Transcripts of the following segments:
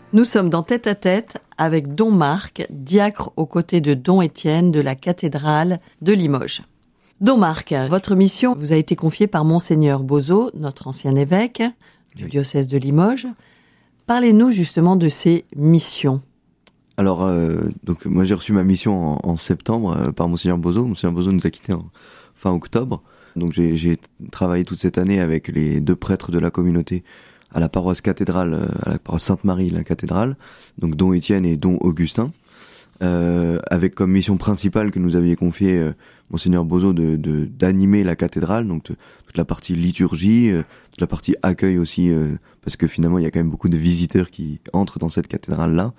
Nous sommes dans Tête à Tête avec Don Marc, diacre aux côtés de Don Étienne de la cathédrale de Limoges. Don Marc, votre mission vous a été confiée par Monseigneur Bozo, notre ancien évêque du diocèse de Limoges. Parlez-nous justement de ces missions. Alors, donc moi j'ai reçu ma mission en septembre par Monseigneur Bozo. Monseigneur Bozo nous a quittés fin octobre. Donc j'ai travaillé toute cette année avec les 2 prêtres de la communauté à la paroisse cathédrale, à la paroisse Sainte-Marie, la cathédrale, donc Don Étienne et Don Augustin, avec comme mission principale que nous aviez confiée Monseigneur Bozo d'animer la cathédrale, donc toute la partie liturgie, toute la partie accueil aussi, parce que finalement il y a quand même beaucoup de visiteurs qui entrent dans cette cathédrale-là.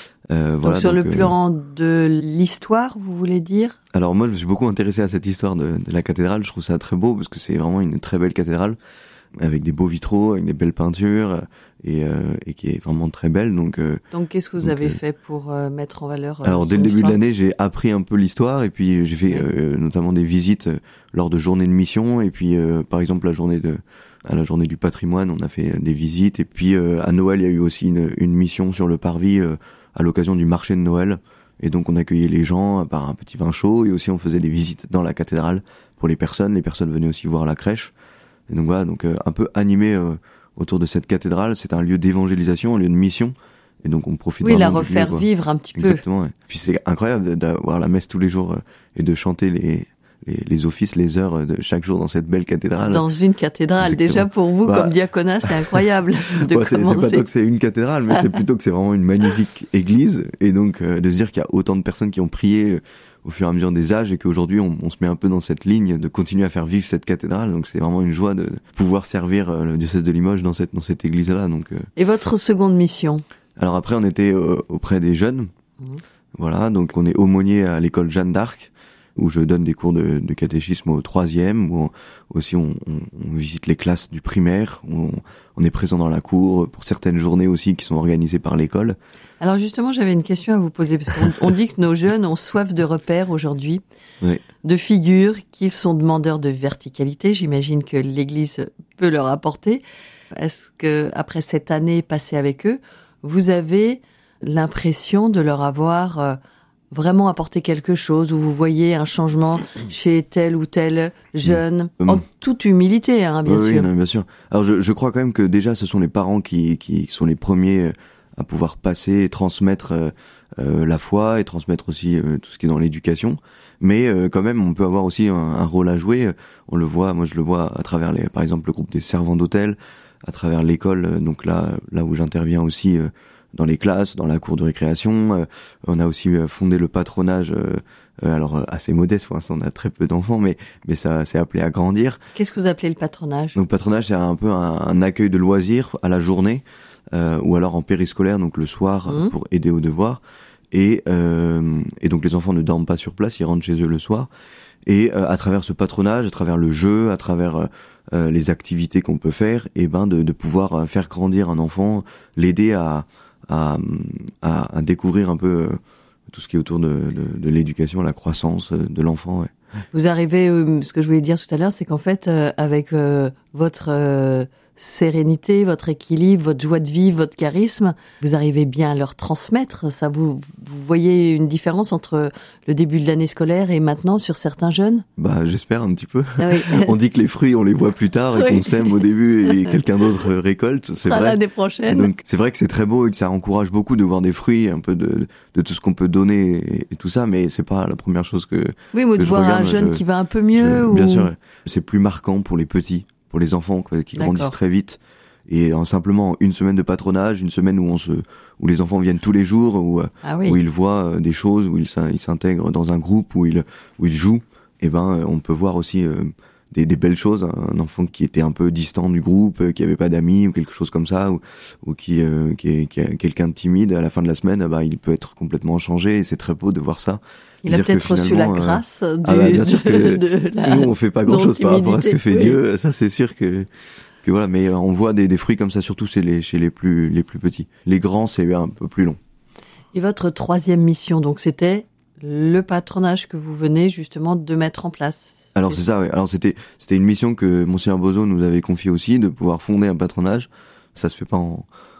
Donc sur le plan de l'histoire, vous voulez dire ? Alors moi je me suis beaucoup intéressé à cette histoire de la cathédrale, je trouve ça très beau parce que c'est vraiment une très belle cathédrale, avec des beaux vitraux, avec des belles peintures, et qui est vraiment très belle. Donc qu'est-ce que vous avez fait pour mettre en valeur alors dès le début de l'année, j'ai appris un peu l'histoire, et puis j'ai fait notamment des visites lors de journées de mission, et puis par exemple à la journée du patrimoine, on a fait des visites, et puis à Noël, il y a eu aussi une mission sur le parvis à l'occasion du marché de Noël, et donc on accueillait les gens par un petit vin chaud, et aussi on faisait des visites dans la cathédrale pour les personnes venaient aussi voir la crèche. Et donc voilà, un peu animé autour de cette cathédrale. C'est un lieu d'évangélisation, un lieu de mission, et donc on profite. Oui, la refaire vivre un petit peu. Exactement. Ouais. Puis c'est incroyable d'avoir la messe tous les jours et de chanter les offices, les heures de chaque jour dans cette belle cathédrale. Dans une cathédrale, exactement. Déjà pour vous comme diaconat, c'est incroyable de commencer. C'est pas tant que c'est une cathédrale, mais c'est plutôt que c'est vraiment une magnifique église, et donc de se dire qu'il y a autant de personnes qui ont prié au fur et à mesure des âges, et qu'aujourd'hui on se met un peu dans cette ligne de continuer à faire vivre cette cathédrale. Donc c'est vraiment une joie de pouvoir servir le diocèse de Limoges dans cette église-là. Et votre seconde mission ? Alors après on était auprès des jeunes. Voilà, donc on est aumônier à l'école Jeanne d'Arc, où je donne des cours de catéchisme au 3e, où aussi on visite les classes du primaire, où on est présent dans la cour pour certaines journées aussi qui sont organisées par l'école. Alors justement, j'avais une question à vous poser, parce qu'on dit que nos jeunes ont soif de repères aujourd'hui, oui. De figures, qu'ils sont demandeurs de verticalité. J'imagine que l'Église peut leur apporter. Est-ce que, après cette année passée avec eux, vous avez l'impression de leur avoir vraiment apporté quelque chose, où vous voyez un changement chez tel ou tel jeune, en toute humilité, bien sûr. Oui, non, bien sûr. Alors je crois quand même que déjà ce sont les parents qui sont les premiers à pouvoir passer et transmettre la foi, et transmettre aussi tout ce qui est dans l'éducation. Mais quand même, on peut avoir aussi un rôle à jouer. On le voit, moi je le vois à travers par exemple le groupe des servants d'hôtel, à travers l'école, donc là où j'interviens aussi dans les classes, dans la cour de récréation. On a aussi fondé le patronage, alors assez modeste, pour l'instant on a très peu d'enfants, mais ça s'est appelé à grandir. Qu'est-ce que vous appelez le patronage ? Donc patronage, c'est un peu un accueil de loisirs à la journée, ou alors en périscolaire, donc le soir, pour aider aux devoirs. Et donc les enfants ne dorment pas sur place, ils rentrent chez eux le soir. Et à travers ce patronage, à travers le jeu, à travers les activités qu'on peut faire, et de pouvoir faire grandir un enfant, l'aider à découvrir un peu tout ce qui est autour de l'éducation, la croissance de l'enfant. Ouais. Vous arrivez, ce que je voulais dire tout à l'heure, c'est qu'en fait, avec votre sérénité, votre équilibre, votre joie de vivre, votre charisme, vous arrivez bien à leur transmettre ça. Vous voyez une différence entre le début de l'année scolaire et maintenant sur certains jeunes ? J'espère un petit peu. Ah oui. On dit que les fruits, on les voit plus tard, et qu'on sème au début et quelqu'un d'autre récolte, c'est vrai. L'année prochaine. Donc c'est vrai que c'est très beau et que ça encourage beaucoup de voir des fruits, un peu de tout ce qu'on peut donner et tout ça, mais c'est pas la première chose que oui, mais de voir un jeune qui va un peu mieux. Bien sûr, c'est plus marquant pour les petits, pour les enfants qui grandissent très vite. Et simplement une semaine de patronage, une semaine où les enfants viennent tous les jours, où ils voient des choses, où ils s'intègrent dans un groupe, où ils jouent, on peut voir aussi des belles choses. Un enfant qui était un peu distant du groupe, qui avait pas d'amis ou quelque chose comme ça, ou qui est quelqu'un de timide, à la fin de la semaine, il peut être complètement changé, et c'est très beau de voir ça. Il a peut-être reçu la grâce bien sûr que de la nous on fait pas grand chose par rapport à ce que fait Dieu, ça c'est sûr que voilà, mais on voit des fruits comme ça, surtout chez les plus petits. Les grands, c'est un peu plus long. Et votre troisième mission, donc c'était le patronage que vous venez justement de mettre en place. Alors c'est ça, oui. Alors c'était une mission que Monseigneur Bozo nous avait confiée aussi, de pouvoir fonder un patronage. Ça se fait pas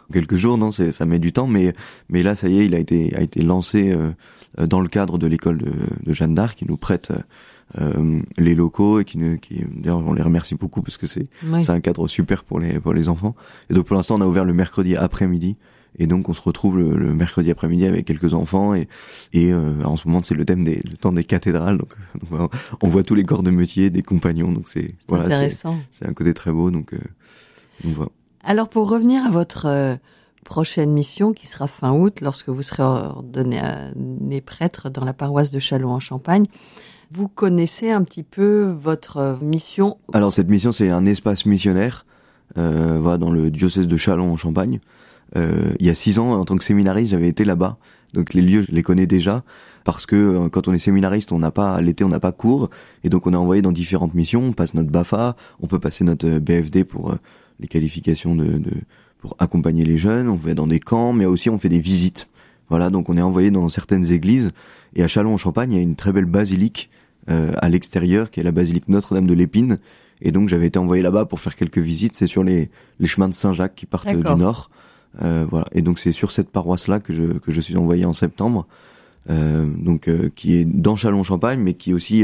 quelques jours, non, ça met du temps, mais là, ça y est, il a été lancé dans le cadre de l'école de Jeanne d'Arc, qui nous prête les locaux et qui d'ailleurs on les remercie beaucoup parce que c'est un cadre super pour les enfants. Et donc pour l'instant, on a ouvert le mercredi après-midi. Et donc on se retrouve le mercredi après-midi avec quelques enfants et en ce moment c'est le temps des cathédrales, donc on voit tous les corps de métier des compagnons, donc c'est intéressant. C'est un côté très beau, donc voilà. Alors pour revenir à votre prochaine mission qui sera fin août lorsque vous serez ordonné prêtre dans la paroisse de Châlons en Champagne, vous connaissez un petit peu votre mission? Alors cette mission, c'est un espace missionnaire dans le diocèse de Châlons en Champagne. Il y a 6 ans, en tant que séminariste, j'avais été là-bas. Donc les lieux, je les connais déjà parce que quand on est séminariste, l'été, on n'a pas cours, et donc on est envoyé dans différentes missions. On passe notre BAFA, on peut passer notre BFD pour les qualifications pour accompagner les jeunes. On va dans des camps, mais aussi on fait des visites. Voilà, donc on est envoyé dans certaines églises. Et à Châlons en Champagne, il y a une très belle basilique à l'extérieur, qui est la basilique Notre-Dame de l'Épine. Et donc j'avais été envoyé là-bas pour faire quelques visites. C'est sur les chemins de Saint-Jacques qui partent du nord. Voilà, et donc c'est sur cette paroisse-là que je suis envoyé en septembre, qui est dans Châlons-en-Champagne, mais qui aussi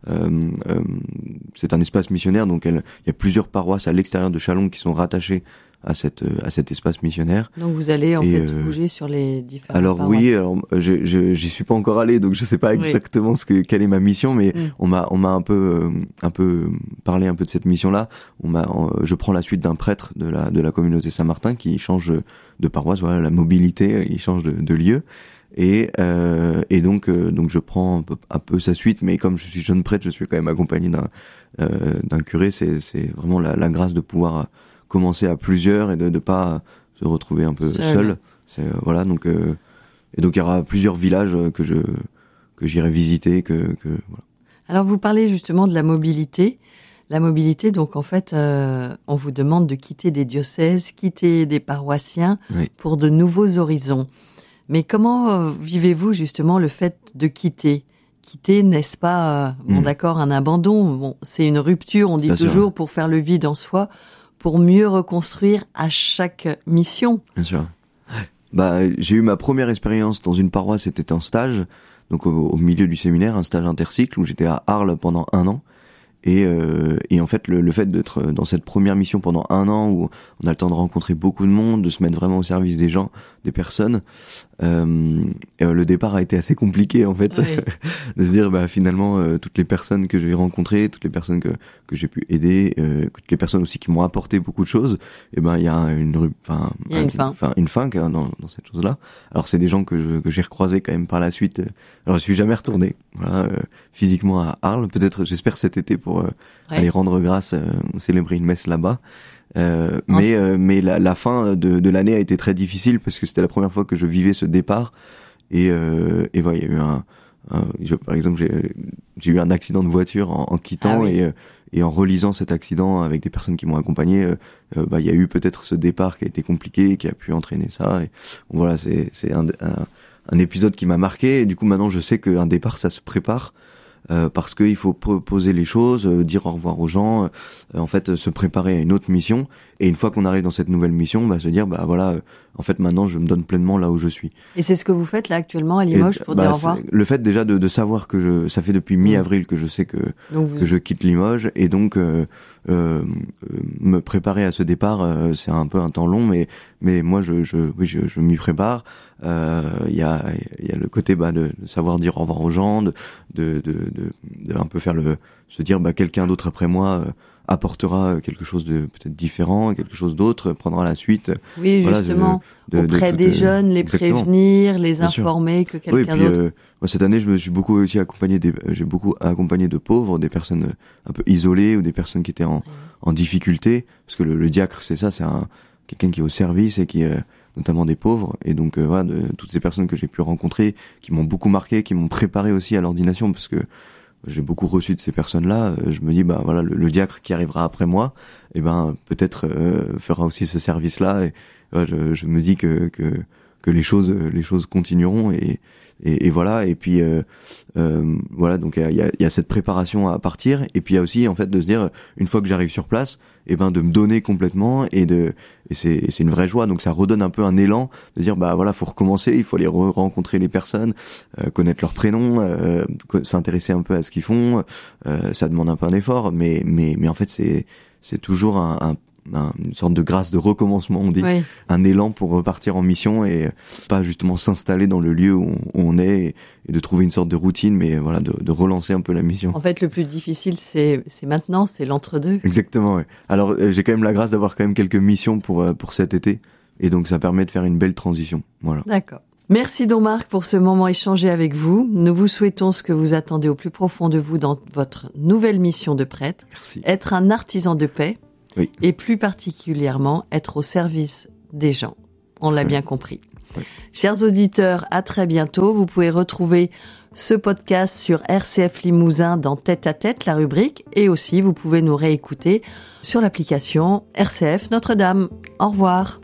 c'est un espace missionnaire. Donc il y a plusieurs paroisses à l'extérieur de Châlons qui sont rattachées à cet espace missionnaire. Donc vous allez en fait bouger sur les différentes alors paroisses. Oui, alors j'y suis pas encore allé, donc je sais pas exactement quelle est ma mission, mais on m'a un peu parlé un peu de cette mission-là. Je prends la suite d'un prêtre de la communauté Saint-Martin qui change de paroisse. Voilà, la mobilité, il change de lieu. Et donc je prends un peu sa suite, mais comme je suis jeune prêtre, je suis quand même accompagné d'un curé. C'est vraiment la grâce de pouvoir commencer à plusieurs et de pas se retrouver un peu seul. C'est voilà, donc et donc il y aura plusieurs villages que j'irai visiter voilà. Alors vous parlez justement de la mobilité. La mobilité, donc en fait, on vous demande de quitter des diocèses, quitter des paroissiens pour de nouveaux horizons. Mais comment vivez-vous justement le fait de quitter ? Quitter, n'est-ce pas, d'accord, un abandon. Bon, c'est une rupture, on dit bien toujours, sûr. Pour faire le vide en soi, pour mieux reconstruire à chaque mission. Bien sûr. J'ai eu ma première expérience dans une paroisse, c'était un stage, donc au milieu du séminaire, un stage intercycle où j'étais à Arles pendant 1 an. Et en fait, le fait d'être dans cette première mission pendant 1 an où on a le temps de rencontrer beaucoup de monde, de se mettre vraiment au service des gens, des personnes, le départ a été assez compliqué en fait, de se dire finalement toutes les personnes que j'ai rencontrées, toutes les personnes que j'ai pu aider, toutes les personnes aussi qui m'ont apporté beaucoup de choses, il y a une fin dans cette chose-là. Alors c'est des gens que j'ai recroisés quand même par la suite. Alors je suis jamais retourné, voilà, physiquement à Arles. Peut-être, j'espère cet été pour aller rendre grâce, célébrer une messe là-bas. Mais la fin de l'année a été très difficile parce que c'était la première fois que je vivais ce départ et voilà, il y a eu par exemple j'ai eu un accident de voiture en quittant et en relisant cet accident avec des personnes qui m'ont accompagné, il y a eu peut-être ce départ qui a été compliqué, qui a pu entraîner ça. Et voilà, c'est un épisode qui m'a marqué et du coup maintenant je sais qu'un départ ça se prépare. Parce qu'il faut poser les choses, dire au revoir aux gens, en fait se préparer à une autre mission, et une fois qu'on arrive dans cette nouvelle mission, se dire voilà, en fait maintenant je me donne pleinement là où je suis. Et c'est ce que vous faites là actuellement à Limoges pour dire au revoir. Le fait déjà de savoir que ça fait depuis mi-avril que je sais que je quitte Limoges, et donc me préparer à ce départ, c'est un peu un temps long, mais moi je m'y prépare. Il y a le côté de savoir dire au revoir aux gens, de un peu se dire quelqu'un d'autre après moi apportera quelque chose de peut-être différent, quelque chose d'autre, prendra la suite. Oui, voilà, justement, auprès des jeunes, les prévenir, les informer que quelqu'un d'autre. Cette année, je me suis beaucoup aussi j'ai beaucoup accompagné de pauvres, des personnes un peu isolées ou des personnes qui étaient en difficulté, parce que le diacre, c'est ça, c'est quelqu'un qui est au service et qui notamment des pauvres, et donc voilà, de toutes ces personnes que j'ai pu rencontrer, qui m'ont beaucoup marqué, qui m'ont préparé aussi à l'ordination, parce que j'ai beaucoup reçu de ces personnes-là. Je me dis voilà, le diacre qui arrivera après moi, peut-être fera aussi ce service-là, et je me dis que les choses continueront et voilà. Et puis voilà, donc il y a cette préparation à partir, et puis il y a aussi en fait de se dire, une fois que j'arrive sur place, de me donner complètement, et c'est une vraie joie. Donc ça redonne un peu un élan de dire voilà, faut recommencer, il faut aller rencontrer les personnes, connaître leurs prénoms, s'intéresser un peu à ce qu'ils font. Ça demande un peu un effort, mais en fait c'est toujours une sorte de grâce de recommencement, on dit, oui. Un élan pour repartir en mission, et pas justement s'installer dans le lieu où on est, et de trouver une sorte de routine, mais voilà, de relancer un peu la mission. En fait, le plus difficile, c'est maintenant, c'est l'entre-deux. Exactement, ouais. Alors j'ai quand même la grâce d'avoir quand même quelques missions pour cet été, et donc ça permet de faire une belle transition. Voilà. D'accord. Merci donc Marc pour ce moment échangé avec vous. Nous vous souhaitons ce que vous attendez au plus profond de vous dans votre nouvelle mission de prêtre. Merci. Être un artisan de paix. Oui. Et plus particulièrement être au service des gens. On l'a bien compris. Oui. Chers auditeurs, à très bientôt. Vous pouvez retrouver ce podcast sur RCF Limousin dans Tête à Tête, la rubrique, et aussi vous pouvez nous réécouter sur l'application RCF Notre-Dame. Au revoir.